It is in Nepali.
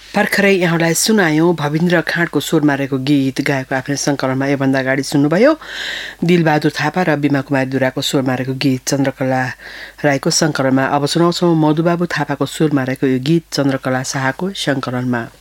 भर्खरै यहाँलाई सुनायौं भविन्द्र खाँडको स्वरमा रहेको गीत गाएको आफ्नै संकलनमा योभन्दा अगाडि सुन्नुभयो दिलबहादुर थापा र बिमा कुमारी दुराको स्वरमा रहेको गीत चन्द्रकला राईको संकलनमा। अब सुनाउँछौं मधुबाबु थापाको स्वरमा रहेको यो गीत चन्द्रकला शाहको संकलनमा।